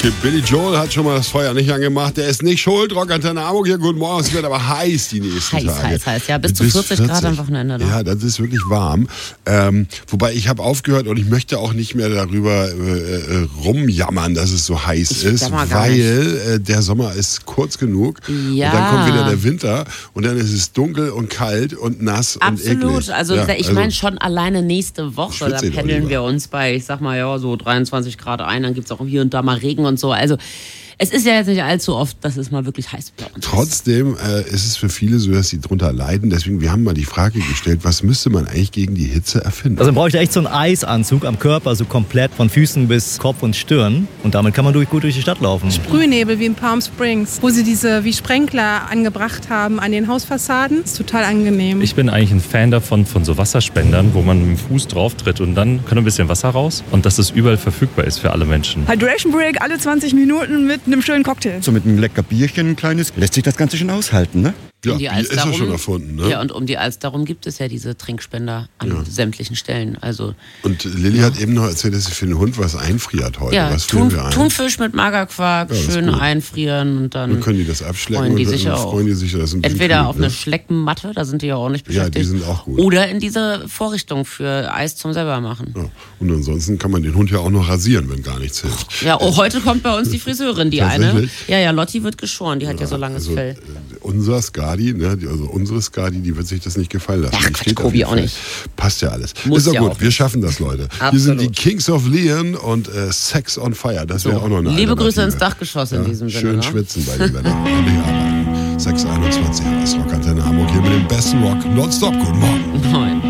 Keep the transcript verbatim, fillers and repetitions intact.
Okay, Billy Joel hat schon mal das Feuer nicht angemacht. Der ist nicht schuld. Rockantenne Hamburg hier, guten Morgen. Es wird aber heiß die nächsten heiß, Tage. Heiß, heiß, heiß. Ja, bis, bis zu vierzig, vierzig Grad am Wochenende. Noch. Ja, das ist wirklich warm. Ähm, wobei ich habe aufgehört und ich möchte auch nicht mehr darüber äh, rumjammern, dass es so heiß ich ist, weil äh, der Sommer ist kurz genug. Ja. Und dann kommt wieder der Winter und dann ist es dunkel und kalt und nass Absolut. und eklig. Also ja, ich also, meine schon alleine nächste Woche, da pendeln wir uns bei, ich sag mal, ja, so dreiundzwanzig Grad ein, dann gibt es auch hier und da mal Regen und so. Also es ist ja jetzt nicht allzu oft, dass es mal wirklich heiß bei uns ist. Trotzdem äh, ist es für viele so, dass sie drunter leiden. Deswegen, wir haben mal die Frage gestellt, was müsste man eigentlich gegen die Hitze erfinden? Also man bräuchte echt so einen Eisanzug am Körper, so komplett von Füßen bis Kopf und Stirn. Und damit kann man durch, gut durch die Stadt laufen. Sprühnebel wie in Palm Springs, wo sie diese wie Sprenkler angebracht haben an den Hausfassaden. Das ist total angenehm. Ich bin eigentlich ein Fan davon, von so Wasserspendern, wo man mit dem Fuß drauf tritt und dann kann ein bisschen Wasser raus. Und dass es überall verfügbar ist für alle Menschen. Hydration Break alle zwanzig Minuten mit einem schönen Cocktail. So mit einem lecker Bierchen, ein kleines, lässt sich das Ganze schon aushalten, ne? Ja, um die, die ist ja schon erfunden, ne? Ja, und um die Alster rum gibt es ja diese Trinkspender an ja. sämtlichen Stellen. Also, und Lilly ja. hat eben noch erzählt, dass sie für den Hund was einfriert heute. Ja, was Thun, wir ein? Thunfisch mit Magerquark, ja, schön einfrieren und dann, dann können die das abschlecken freuen die und sich dann auch. freuen die sich, dass ein Entweder gut, auf ne? eine Schleckenmatte, da sind die ja ordentlich beschäftigt. Ja, die sind auch gut. Oder in diese Vorrichtung für Eis zum selber machen. Ja. Und ansonsten kann man den Hund ja auch noch rasieren, wenn gar nichts hilft. Ja, oh, heute kommt bei uns die Friseurin, die eine. Ja, ja, Lotti wird geschoren, die hat ja, ja so langes also, Fell. Unser Skadi, ne, also unsere Skadi, die wird sich das nicht gefallen lassen. Ja, Quatsch, Kobi auch nicht. Passt ja alles. Muss ist doch ja gut, auch wir schaffen das, Leute. Absolut. Hier sind die Kings of Leon und äh, Sex on Fire. Das wäre so, auch noch eine Liebe Grüße ins Dachgeschoss in ja, diesem Sinne. Schön ne? schwitzen bei den Männern. sechs Uhr einundzwanzig, das Rockantenne Hamburg hier mit dem besten Rock nonstop. Guten Morgen. Moin.